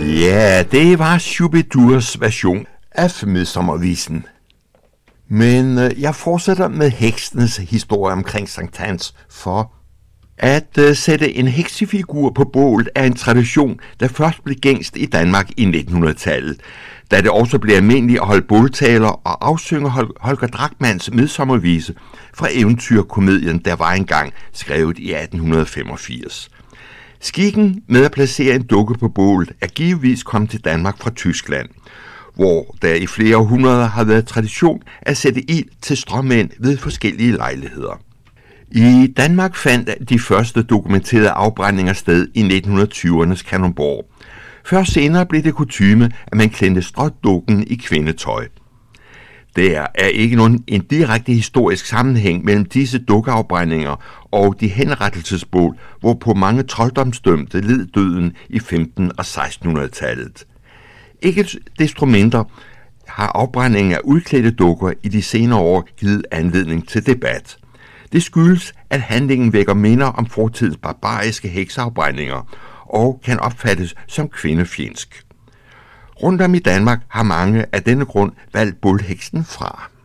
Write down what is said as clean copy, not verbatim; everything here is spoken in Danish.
Ja, det var Shubidurs version af Midsommervisen. Men jeg fortsætter med heksens historie omkring Sankt Hans, for at sætte en heksefigur på bålet er en tradition, der først blev gængst i Danmark i 1900-tallet, da det også blev almindeligt at holde båltaler og afsynge Holger Drachmanns Midsommervise fra eventyrkomedien Der var engang, skrevet i 1885. Skikken med at placere en dukke på bålet er givetvis kommet til Danmark fra Tyskland, hvor der i flere århundreder har været tradition at sætte ild til stråmænd ved forskellige lejligheder. I Danmark fandt de første dokumenterede afbrændinger sted i 1920'ernes Kalundborg. Først senere blev det kutyme, at man klædte strådukken i kvindetøj. Der er ikke en direkte historisk sammenhæng mellem disse dukkeafbrændinger og de henrettelsesbål, hvorpå mange trolddomsdømte led døden i 1500- og 1600-tallet. Ikke desto mindre har afbrændingen af udklædte dukker i de senere år givet anledning til debat. Det skyldes, at handlingen vækker minder om fortidens barbariske hekseafbrændinger og kan opfattes som kvindefjendsk. Rundt om i Danmark har mange af denne grund valgt bålheksen fra.